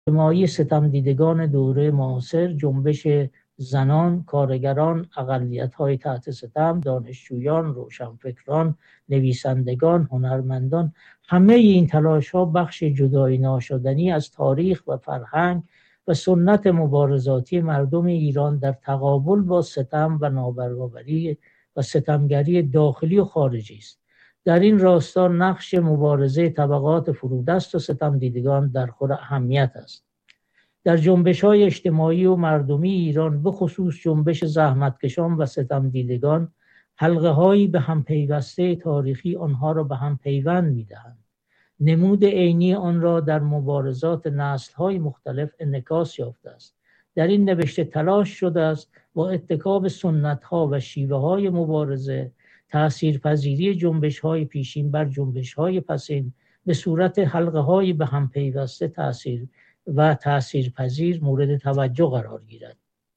اجتماعی ستمدیدگان دوره معاصر، جنبش زنان، کارگران، اقلیت‌های تحت ستم، دانشجویان، روشنفکران، نویسندگان، هنرمندان، همه این تلاش‌ها بخش جدایی ناشدنی از تاریخ و فرهنگ و سنت مبارزاتی مردم ایران در تقابل با ستم و نابرابری و ستمگری داخلی و خارجی است. در این راستا نقش مبارزه طبقات فرودست و ستمدیدگان در خور اهمیت است. در جنبش‌های اجتماعی و مردمی ایران، به خصوص جنبش زحمتکشان و ستمدیدگان، حلقه‌هایی به هم پیوسته تاریخی آنها را به هم پیوند می‌دهند. نمود عینی آن را در مبارزات نسل‌های مختلف انعکاس یافته است. در این نوشته تلاش شده است با اتکا به سنت‌ها و شیوه‌های مبارزه، تأثیرپذیری جنبش‌های پیشین بر جنبش‌های پسین به صورت حلقه‌های به هم پیوسته تأثیرپذیر مورد توجه قرار گیرد.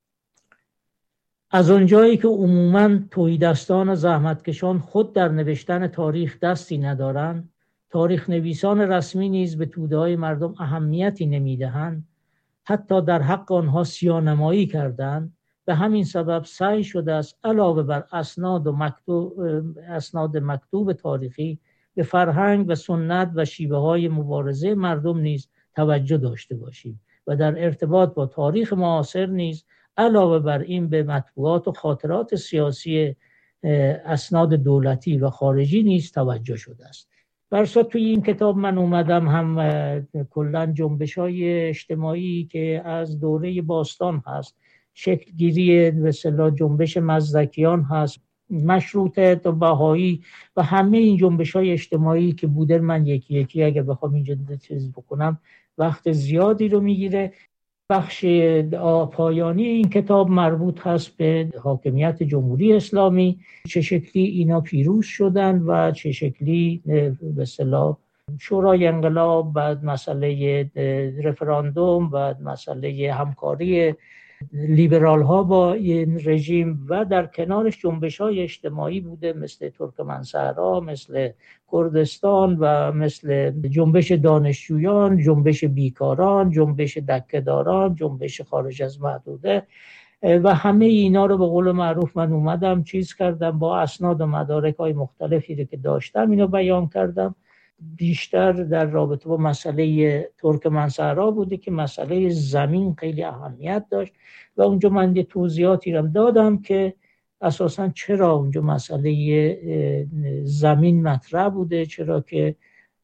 از آنجایی که عموماً تهیدستان و زحمتکشان خود در نوشتن تاریخ دستی ندارند، تاریخ نویسان رسمی نیز به توده‌های مردم اهمیتی نمی‌دهند، حتی در حق آنها سیاه‌نمایی کردند. به همین سبب سعی شده است علاوه بر اسناد مکتوب تاریخی به فرهنگ و سنت و شیوه‌های مبارزه مردم نیز توجه داشته باشیم و در ارتباط با تاریخ معاصر نیز علاوه بر این به مطبوعات و خاطرات سیاسی اسناد دولتی و خارجی نیز توجه شده است. برسا توی این کتاب من اومدم هم کلاً جنبش‌های اجتماعی که از دوره باستان هست، شکلگیری به اصطلاح جنبش مزدکیان هست، مشروطه تا بهایی و همه این جنبش‌های اجتماعی که بوده، من یکی یکی اگه بخوام اینجا چیز بکنم وقت زیادی رو میگیره. بخش پایانی این کتاب مربوط هست به حاکمیت جمهوری اسلامی، چه شکلی اینا پیروز شدن و چه شکلی به اصطلاح شورای انقلاب، بعد مسئله رفراندوم، بعد مسئله همکاری لیبرال ها با این رژیم و در کنارش جنبش های اجتماعی بوده مثل ترکمنصحرا، مثل کردستان و مثل جنبش دانشجویان، جنبش بیکاران، جنبش دکه‌داران، جنبش خارج از محدوده و همه اینا رو به قول معروف من اومدم چیز کردم، با اسناد و مدارک های مختلفی رو که داشتم اینو بیان کردم. بیشتر در رابطه با مسئله ترکمنصحرا بوده که مسئله زمین خیلی اهمیت داشت و اونجا من یه توضیحاتی رو دادم که اساساً چرا اونجا مسئله زمین مطرح بوده، چرا که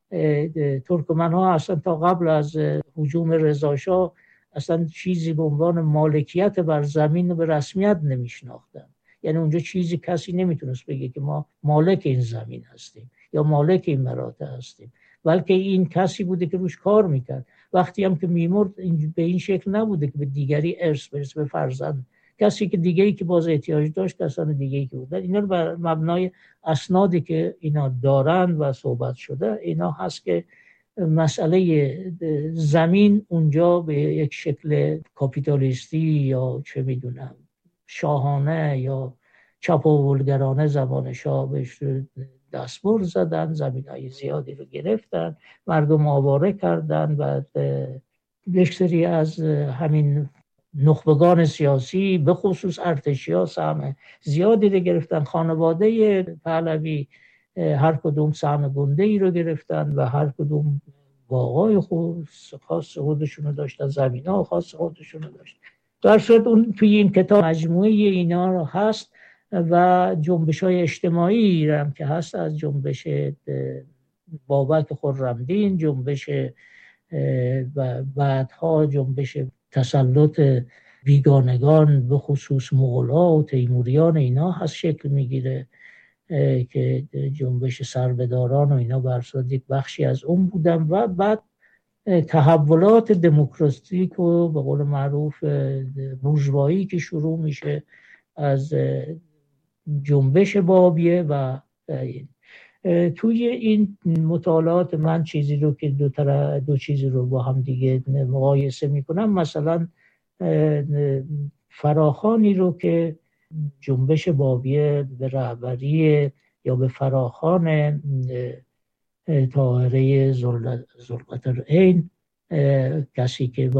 ترکمن ها اصلا تا قبل از هجوم رضا شاه اصلا چیزی به عنوان مالکیت بر زمین به رسمیت نمیشناختن. یعنی اونجا چیزی کسی نمیتونست بگه که ما مالک این زمین هستیم یا مالک این مراتع هستیم، بلکه این کسی بوده که روش کار میکرد. وقتی هم که میمرد به این شکل نبوده که به دیگری ارث برسه، به فرزند کسی که دیگه‌ای که باز احتیاج داشت، کسان دیگه‌ای که بودن. اینا رو بر مبنای اسنادی که اینا دارن و صحبت شده اینا هست که مسئله زمین اونجا به یک شکل کاپیتالیستی یا چه میدونم شاهانه یا چپاولگرانه زمان شاه بهش دستبرد زدن، زمین‌های زیادی رو گرفتن، مردم آواره کردن و یک سری از همین نخبگان سیاسی به خصوص ارتشی‌ها سهم زیادی رو گرفتن. خانواده پهلوی هر کدوم سهم گنده‌ای رو گرفتن و هر کدوم باغای خاص خودشونو داشتن، زمین‌ها خاص خودشونو داشتن. در صورت اون توی این کتاب مجموعه اینا رو هست و جنبش‌های اجتماعی هم که هست، از جنبش بابک خرمدین، جنبش و بعدها جنبش تسلط بیگانگان به خصوص مغول‌ها و تیموریان اینا هست شکل میگیره که جنبش سربداران و اینا برصد یک بخشی از اون بودن و بعد تحولات دموکراتیک و به قول معروف بورژوایی که شروع میشه از جنبش بابیه و توی این مطالعات من چیزی رو که دو چیزی رو با هم دیگه مقایسه میکنم، مثلا فراخوانی رو که جنبش بابیه به رهبری یا به فراخوان طاهره ذوالقرنین کسی که